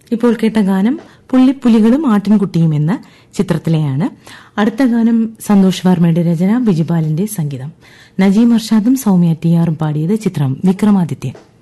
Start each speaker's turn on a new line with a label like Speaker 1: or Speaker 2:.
Speaker 1: ഇപ്പോൾ കേട്ട ഗാനം പുള്ളിപ്പുലികളും ആട്ടിൻകുട്ടിയും എന്ന ചിത്രത്തിലെയാണ്. അടുത്ത ഗാനം സന്തോഷ് വർമ്മയുടെ രചന, ബിജുപാലിന്റെ സംഗീതം. നജീം അർഷാദും സൌമ്യ ടി ആറും പാടിയത്. ചിത്രം വിക്രമാദിത്യൻ.